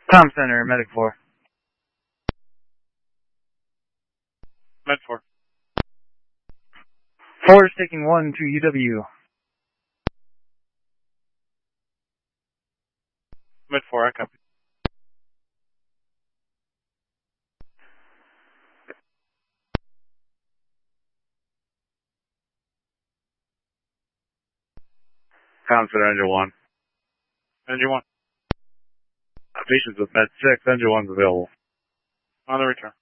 Tom Center, Medic 4. Med 4. 4 is taking 1 to UW. Med 4, I copy. Tom Center, Engine 1. Engine 1. Patients with Med 6, Engine 1's available. On the return.